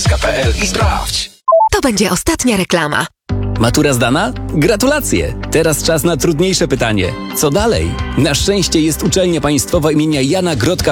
www.polska.pl i sprawdź. To będzie ostatnia reklama. Matura zdana? Gratulacje! Teraz czas na trudniejsze pytanie. Co dalej? Na szczęście jest uczelnia państwowa imienia Jana Grodka